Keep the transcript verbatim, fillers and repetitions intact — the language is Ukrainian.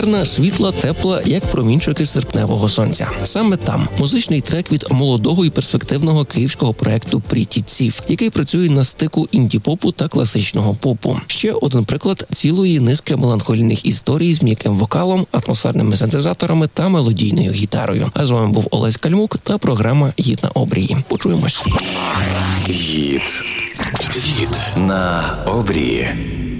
Гарна, світла, тепла, як промінчики серпневого сонця. Саме там музичний трек від молодого і перспективного київського проекту Pretty Thief, який працює на стику інді-попу та класичного попу. Ще один приклад цілої низки меланхолійних історій з м'яким вокалом, атмосферними синтезаторами та мелодійною гітарою. А з вами був Олесь Кальмук та програма «Гід на обрії». Почуємось. Гід. Гід на обрії.